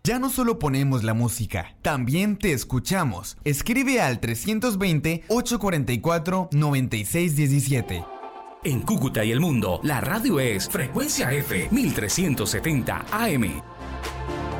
Ya no solo ponemos la música, también te escuchamos. Escribe al 320-844-9617. En Cúcuta y el mundo, la radio es Frecuencia F 1370 AM.